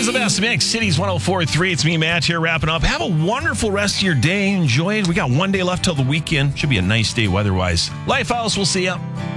the best mix. Cities 104.3. It's me, Matt, here wrapping up. Have a wonderful rest of your day. Enjoy it. We got one day left till the weekend. Should be a nice day weather-wise. Lifehouse, we'll see ya.